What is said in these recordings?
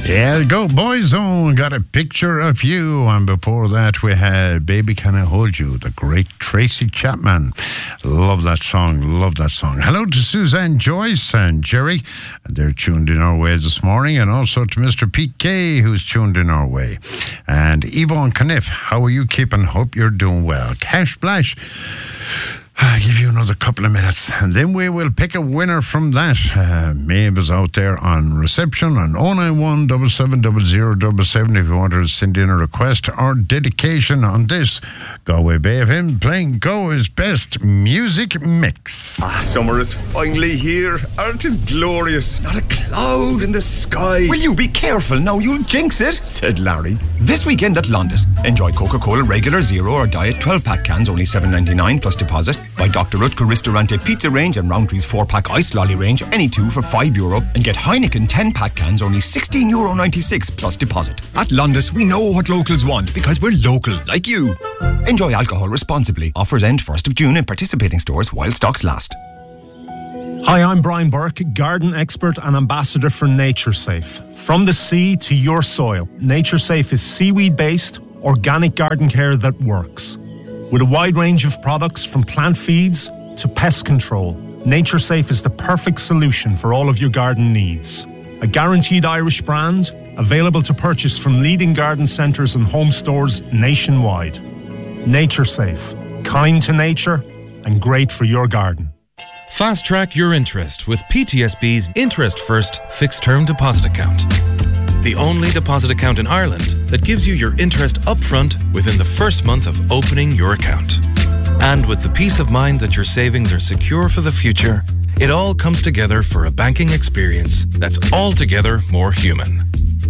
Yeah, Go Boyzone, Got a Picture of You. And before that, we had Baby Can I Hold You, the great Tracy Chapman. Love that song, love that song. Hello to Suzanne Joyce and Jerry. They're tuned in our way this morning. And also to Mr. Pete Kay, who's tuned in our way. And Yvonne Caniff, how are you keeping? Hope you're doing well. Cash Blash, I'll give you another couple of minutes and then we will pick a winner from that. Maeve is out there on reception on 091 770077 if you want to send in a request or dedication on this Galway Bay FM playing Galway's best music mix. Summer is finally here. Aren't it glorious? Not a cloud in the sky. Will you be careful now? You'll jinx it, said Larry. This weekend at Londis, enjoy Coca-Cola Regular Zero or Diet 12-pack cans, only $7.99 plus deposit. Buy Dr. Rutger Ristorante Pizza Range and Roundtree's 4-pack Ice Lolly Range, any two for €5. And get Heineken 10-pack cans, only €16.96 plus deposit. At Londis, we know what locals want because we're local, like you. Enjoy alcohol responsibly. Offers end 1st of June in participating stores while stocks last. Hi, I'm Brian Burke, garden expert and ambassador for NatureSafe. From the sea to your soil, NatureSafe is seaweed-based, organic garden care that works. With a wide range of products from plant feeds to pest control, NatureSafe is the perfect solution for all of your garden needs. A guaranteed Irish brand, available to purchase from leading garden centres and home stores nationwide. NatureSafe, kind to nature and great for your garden. Fast track your interest with PTSB's Interest First Fixed Term Deposit Account. The only deposit account in Ireland that gives you your interest upfront within the first month of opening your account. And with the peace of mind that your savings are secure for the future, it all comes together for a banking experience that's altogether more human.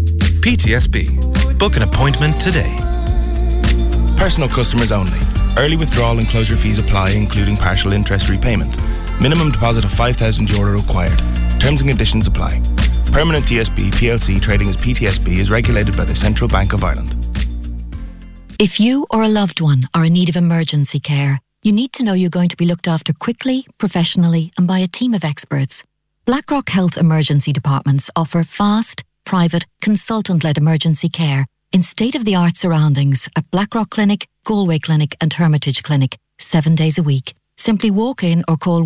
PTSB. Book an appointment today. Personal customers only. Early withdrawal and closure fees apply, including partial interest repayment. Minimum deposit of €5,000 required. Terms and conditions apply. Permanent TSB PLC trading as PTSB is regulated by the Central Bank of Ireland. If you or a loved one are in need of emergency care, you need to know you're going to be looked after quickly, professionally and by a team of experts. Blackrock Health Emergency Departments offer fast, private, consultant-led emergency care in state-of-the-art surroundings at Blackrock Clinic, Galway Clinic and Hermitage Clinic, 7 days a week. Simply walk in or call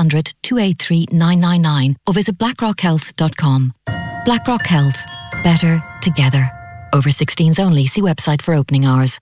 1-800-283-999 or visit blackrockhealth.com. Blackrock Health. Better together. Over 16s only. See website for opening hours.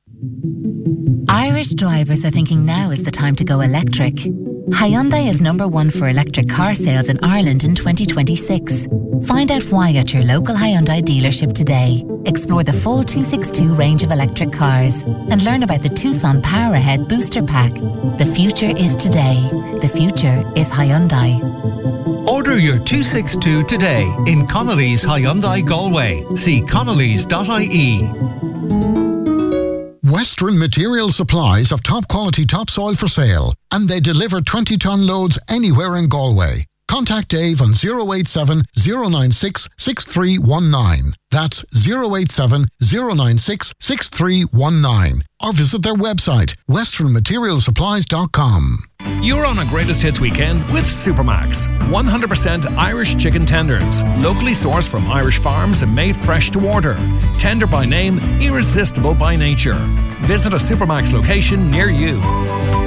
Irish drivers are thinking now is the time to go electric. Hyundai is #1 for electric car sales in Ireland in 2026. Find out why at your local Hyundai dealership today. Explore the full 262 range of electric cars and learn about the Tucson Power Ahead Booster Pack. The future is today. The future is Hyundai. Order your 262 today in Connolly's Hyundai Galway. See connellys.ie. Western Material Supplies have top quality topsoil for sale and they deliver 20-ton loads anywhere in Galway. Contact Dave on 087 096 6319. That's 087 096 6319. Or visit their website, westernmaterialsupplies.com. You're on a Greatest Hits weekend with Supermax. 100% Irish chicken tenders, locally sourced from Irish farms and made fresh to order. Tender by name, irresistible by nature. Visit a Supermax location near you.